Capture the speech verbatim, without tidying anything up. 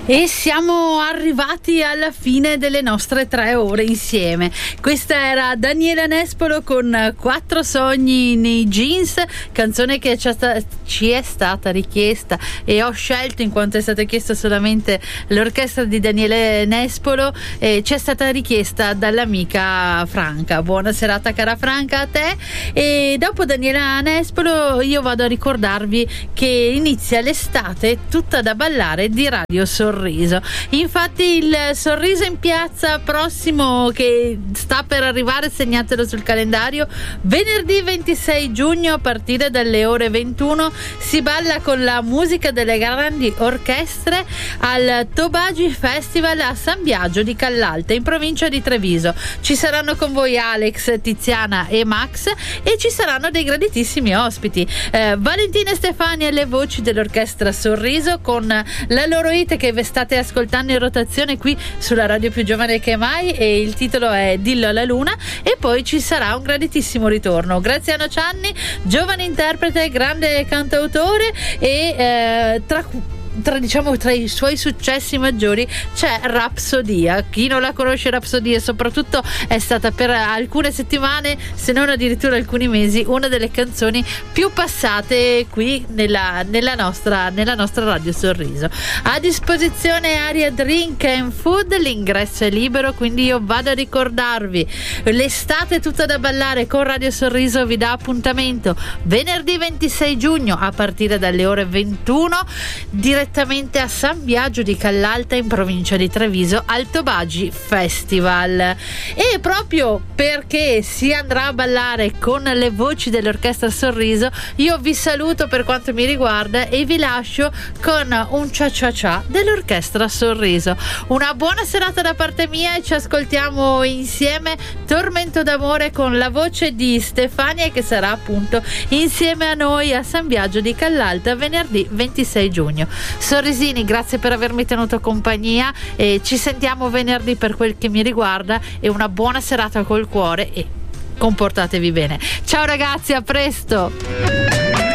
E siamo arrivati alla fine delle nostre tre ore insieme. Questa era Daniela Nespolo con Quattro sogni nei jeans, canzone che ci è, sta- ci è stata richiesta e ho scelto in quanto è stata chiesta solamente l'orchestra di Daniele Nespolo, e ci è stata richiesta dall'amica Franca. Buona serata cara Franca a te. E dopo Daniela Nespolo io vado a ricordarvi che inizia l'estate tutta da ballare di Radio Sorriso. Infatti il Sorriso in Piazza prossimo che sta per arrivare, segnatelo sul calendario, venerdì ventisei giugno a partire dalle ore ventuno si balla con la musica delle grandi orchestre al Tobagi Festival a San Biagio di Callalta in provincia di Treviso. Ci saranno con voi Alex, Tiziana e Max e ci saranno dei graditissimi ospiti, eh, Valentina e Stefania alle voci dell'orchestra Sorriso con la loro hit che state ascoltando in rotazione qui sulla radio più giovane che mai, e il titolo è Dillo alla Luna. E poi ci sarà un graditissimo ritorno, Graziano Cianni, giovane interprete, grande cantautore, e eh, tra Tra, diciamo, tra i suoi successi maggiori c'è Rapsodia. Chi non la conosce Rapsodia, soprattutto è stata per alcune settimane, se non addirittura alcuni mesi, una delle canzoni più passate qui nella, nella, nostra, nella nostra Radio Sorriso. A disposizione Aria Drink and Food, l'ingresso è libero, quindi io vado a ricordarvi l'estate tutta da ballare con Radio Sorriso vi dà appuntamento venerdì ventisei giugno a partire dalle ore ventuno direttamente direttamente a San Biagio di Callalta in provincia di Treviso al Tobagi Festival. E proprio perché si andrà a ballare con le voci dell'orchestra Sorriso, io vi saluto per quanto mi riguarda e vi lascio con un cia cia cia dell'orchestra Sorriso. Una buona serata da parte mia e ci ascoltiamo insieme Tormento d'amore con la voce di Stefania, che sarà appunto insieme a noi a San Biagio di Callalta venerdì ventisei giugno. Sorrisini, grazie per avermi tenuto compagnia e ci sentiamo venerdì per quel che mi riguarda, e una buona serata col cuore e comportatevi bene. Ciao ragazzi, a presto.